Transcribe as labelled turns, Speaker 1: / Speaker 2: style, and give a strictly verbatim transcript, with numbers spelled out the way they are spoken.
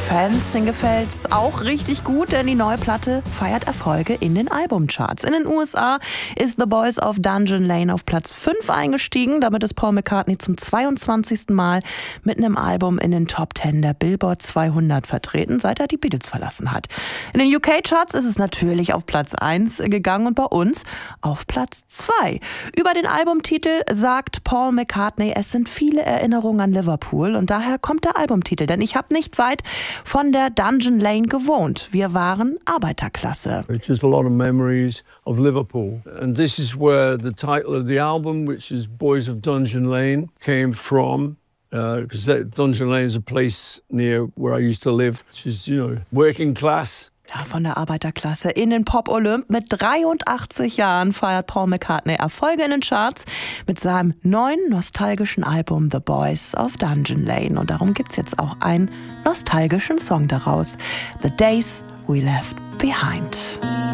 Speaker 1: Fans, denen gefällt's auch richtig gut, denn die neue Platte feiert Erfolge in den Albumcharts. In den U S A ist The Boys of Dungeon Lane auf Platz fünf eingestiegen. Damit ist Paul McCartney zum zweiundzwanzigsten Mal mit einem Album in den Top zehn der Billboard zweihundert vertreten, seit er die Beatles verlassen hat. In den U K-Charts ist es natürlich auf Platz eins gegangen und bei uns auf Platz zwei. Über den Albumtitel sagt Paul McCartney, es sind viele Erinnerungen an Liverpool und daher kommt der Albumtitel, denn ich habe nicht weit von der Dungeon Lane gewohnt. Wir waren Arbeiterklasse.
Speaker 2: It's just a lot of memories of Liverpool. And this is where the title of the album, which is Boys of Dungeon Lane, came from. Because uh, Dungeon Lane is a place near where I used to live, which is, you know, working class.
Speaker 1: Ja, von der Arbeiterklasse in den Pop-Olymp. Mit dreiundachtzig Jahren feiert Paul McCartney Erfolge in den Charts mit seinem neuen nostalgischen Album The Boys of Dungeon Lane. Und darum gibt's jetzt auch einen nostalgischen Song daraus. The Days We Left Behind.